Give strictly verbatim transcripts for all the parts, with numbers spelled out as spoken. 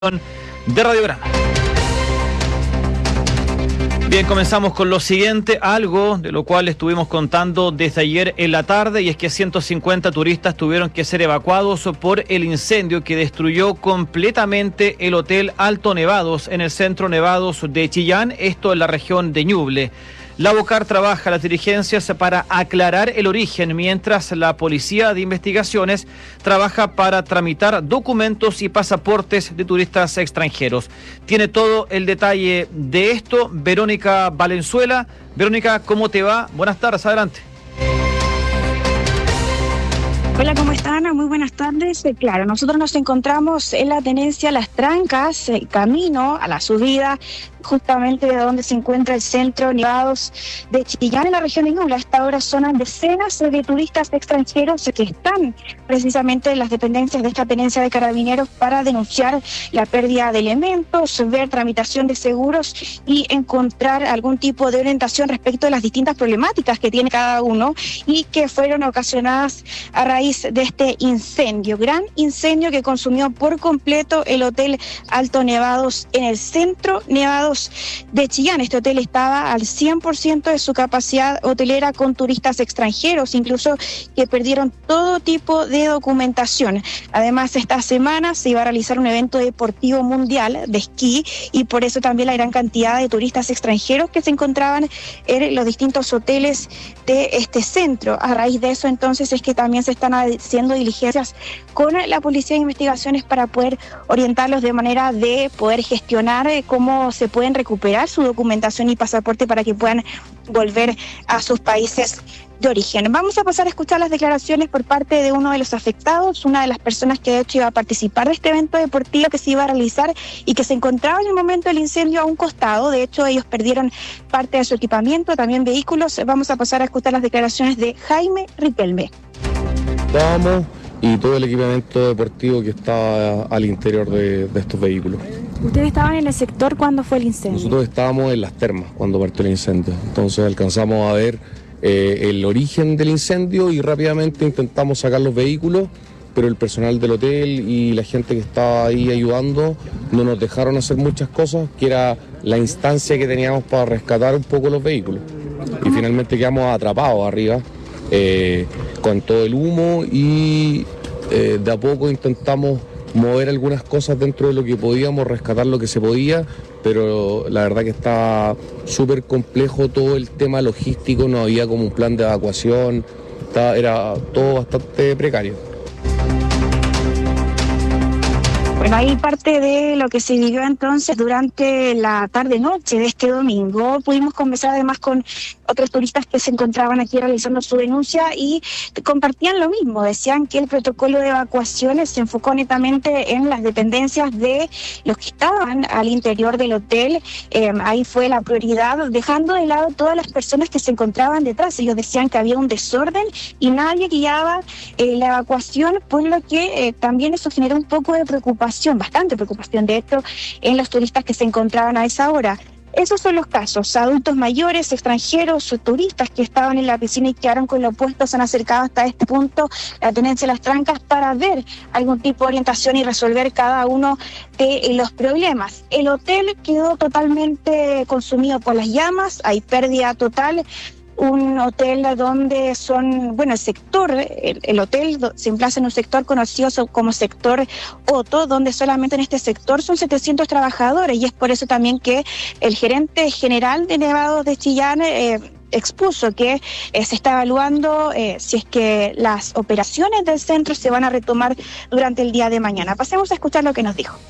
De Radiograma. Bien, comenzamos con lo siguiente, algo de lo cual estuvimos contando desde ayer en la tarde, y es que ciento cincuenta turistas tuvieron que ser evacuados por el incendio que destruyó completamente el Hotel Alto Nevados en el centro Nevados de Chillán, esto en la región de Ñuble. La Bocar trabaja las dirigencias para aclarar el origen, mientras la Policía de Investigaciones trabaja para tramitar documentos y pasaportes de turistas extranjeros. Tiene todo el detalle de esto Verónica Valenzuela. Verónica, ¿cómo te va? Buenas tardes, adelante. Hola, ¿cómo están? Muy buenas tardes. Eh, claro, nosotros nos encontramos en la tenencia Las Trancas, eh, camino a la subida justamente de donde se encuentra el centro Nevados de Chillán, en la región de Ñuble. A esta hora son decenas de turistas extranjeros que están precisamente en las dependencias de esta tenencia de carabineros para denunciar la pérdida de elementos, ver tramitación de seguros y encontrar algún tipo de orientación respecto de las distintas problemáticas que tiene cada uno y que fueron ocasionadas a raíz de este incendio, gran incendio que consumió por completo el Hotel Alto Nevados en el centro Nevados de Chillán. Este hotel estaba al cien por ciento de su capacidad hotelera con turistas extranjeros, incluso que perdieron todo tipo de documentación. Además, esta semana se iba a realizar un evento deportivo mundial de esquí y por eso también la gran cantidad de turistas extranjeros que se encontraban en los distintos hoteles de este centro. A raíz de eso, entonces, es que también se están haciendo diligencias con la Policía de Investigaciones para poder orientarlos de manera de poder gestionar cómo se pueden recuperar su documentación y pasaporte para que puedan volver a sus países de origen. Vamos a pasar a escuchar las declaraciones por parte de uno de los afectados, una de las personas que de hecho iba a participar de este evento deportivo que se iba a realizar y que se encontraba en el momento del incendio a un costado. De hecho, ellos perdieron parte de su equipamiento, también vehículos. Vamos a pasar a escuchar las declaraciones de Jaime Riquelme. Estábamos y todo el equipamiento deportivo que estaba al interior de, de estos vehículos. ¿Ustedes estaban en el sector cuando fue el incendio? Nosotros estábamos en las termas cuando partió el incendio, entonces alcanzamos a ver eh, el origen del incendio y rápidamente intentamos sacar los vehículos, pero el personal del hotel y la gente que estaba ahí ayudando no nos dejaron hacer muchas cosas, que era la instancia que teníamos para rescatar un poco los vehículos. Y finalmente quedamos atrapados arriba eh, con todo el humo y eh, de a poco intentamos mover algunas cosas dentro de lo que podíamos, rescatar lo que se podía, pero la verdad que estaba súper complejo todo el tema logístico, no había como un plan de evacuación, estaba, era todo bastante precario. Bueno, ahí parte de lo que se vivió entonces durante la tarde-noche de este domingo. Pudimos conversar además con otros turistas que se encontraban aquí realizando su denuncia y compartían lo mismo. Decían que el protocolo de evacuaciones se enfocó netamente en las dependencias de los que estaban al interior del hotel. Eh, ahí fue la prioridad, dejando de lado todas las personas que se encontraban detrás. Ellos decían que había un desorden y nadie guiaba eh, la evacuación, por lo que eh, también eso generó un poco de preocupación, bastante preocupación de hecho, en los turistas que se encontraban a esa hora. Esos son los casos: adultos mayores, extranjeros, turistas que estaban en la piscina y quedaron con lo opuesto, se han acercado hasta este punto, la tenencia de Las Trancas, para ver algún tipo de orientación y resolver cada uno de los problemas. El hotel quedó totalmente consumido por las llamas, hay pérdida total. Un hotel donde son, bueno, el sector, el, el hotel se emplaza en un sector conocido como sector Otto, donde solamente en este sector son setecientos trabajadores, y es por eso también que el gerente general de Nevados de Chillán eh, expuso que eh, se está evaluando eh, si es que las operaciones del centro se van a retomar durante el día de mañana. Pasemos a escuchar lo que nos dijo.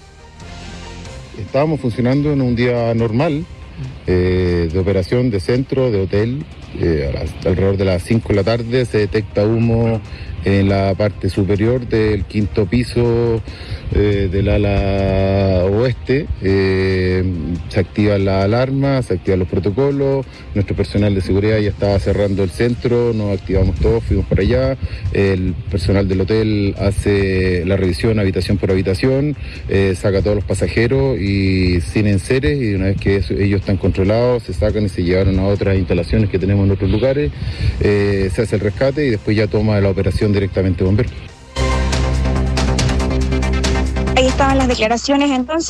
Estábamos funcionando en un día normal eh, de operación de centro, de hotel. Eh, a las, alrededor de las cinco de la tarde se detecta humo en la parte superior del quinto piso eh, del ala oeste. Eh, se activan las alarmas, se activan los protocolos, nuestro personal de seguridad ya estaba cerrando el centro, nos activamos todos, fuimos para allá, el personal del hotel hace la revisión habitación por habitación, eh, saca a todos los pasajeros y sin enseres, y una vez que eso, ellos están controlados, se sacan y se llevaron a otras instalaciones que tenemos en otros lugares, eh, se hace el rescate y después ya toma la operación directamente bomberos. Ahí estaban las declaraciones entonces.